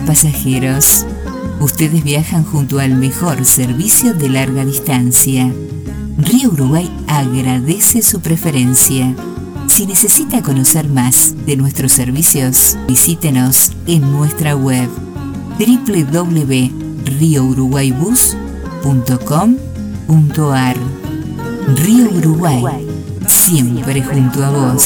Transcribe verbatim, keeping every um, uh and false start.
pasajeros. Ustedes viajan junto al mejor servicio de larga distancia. Río Uruguay agradece su preferencia. Si necesita conocer más de nuestros servicios, visítenos en nuestra web doble u doble u doble u punto río uruguay bus punto com punto ar. Río Uruguay, siempre junto a vos.